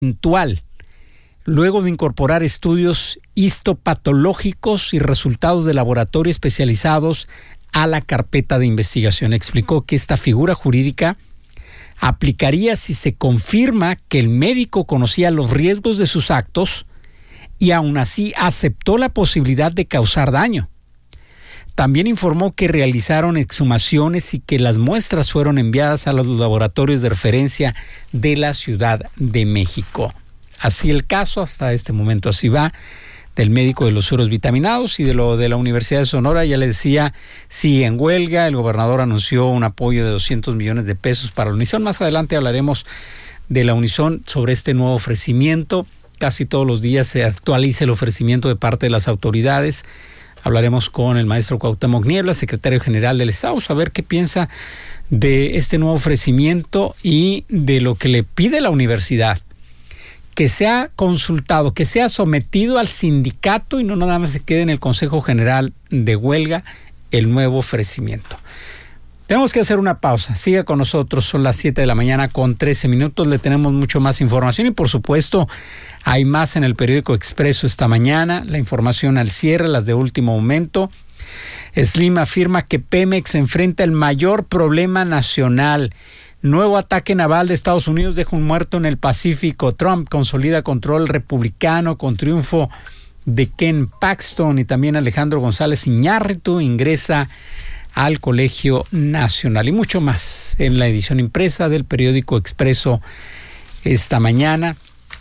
puntual, luego de incorporar estudios histopatológicos y resultados de laboratorio especializados a la carpeta de investigación. Explicó que esta figura jurídica aplicaría si se confirma que el médico conocía los riesgos de sus actos y aún así aceptó la posibilidad de causar daño. También informó que realizaron exhumaciones y que las muestras fueron enviadas a los laboratorios de referencia de la Ciudad de México. Así el caso, hasta este momento así va, del médico de los sueros vitaminados. Y de lo de la Universidad de Sonora, ya le decía, sigue en huelga. El gobernador anunció un apoyo de 200 millones de pesos para la Unison. Más adelante hablaremos de la Unison sobre este nuevo ofrecimiento. Casi todos los días se actualiza el ofrecimiento de parte de las autoridades. Hablaremos con el maestro Cuauhtémoc Niebla, secretario general del Estado, a ver qué piensa de este nuevo ofrecimiento y de lo que le pide la universidad. Que sea consultado, que sea sometido al sindicato y no nada más se quede en el Consejo General de Huelga el nuevo ofrecimiento. Tenemos que hacer una pausa. Siga con nosotros, son las 7 de la mañana con 13 minutos. Le tenemos mucho más información y por supuesto hay más en el periódico Expreso esta mañana. La información al cierre, las de último momento. Slim afirma que Pemex enfrenta el mayor problema nacional. Nuevo ataque naval de Estados Unidos deja un muerto en el Pacífico. Trump consolida control republicano con triunfo de Ken Paxton y también Alejandro González Iñárritu ingresa al Colegio Nacional. Y mucho más en la edición impresa del periódico Expreso esta mañana.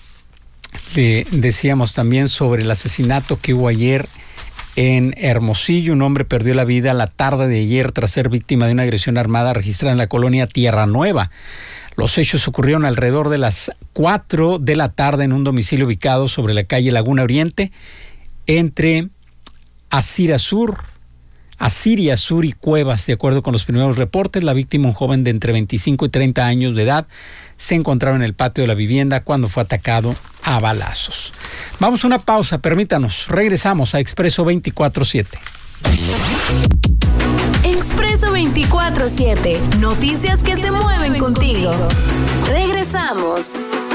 Decíamos también sobre el asesinato que hubo ayer en Hermosillo. Un hombre perdió la vida la tarde de ayer tras ser víctima de una agresión armada registrada en la colonia Tierra Nueva. Los hechos ocurrieron alrededor de las 4 de la tarde en un domicilio ubicado sobre la calle Laguna Oriente, entre Asiria Sur y Cuevas. De acuerdo con los primeros reportes, la víctima, un joven de entre 25 y 30 años de edad, se encontraba en el patio de la vivienda cuando fue atacado a balazos. Vamos a una pausa, permítanos. Regresamos a Expreso 24/7. Expreso 24/7. Noticias que se mueven contigo. Regresamos.